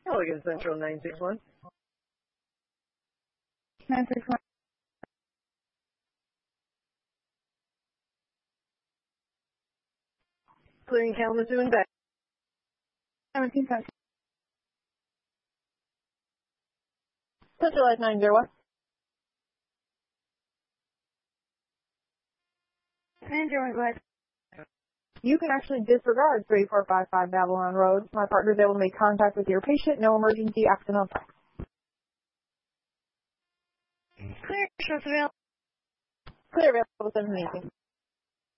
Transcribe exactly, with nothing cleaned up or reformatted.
Elegant Central nine six one. nine six one. Clearing Kalamazoo and back. seventeen seventeen. Centralized nine zero one. nine zero one, go ahead. You can actually disregard three four five five Babylon Road. My partner is able to make contact with your patient. No emergency accident on site. Clear, shows available. Clear available, seven meeting.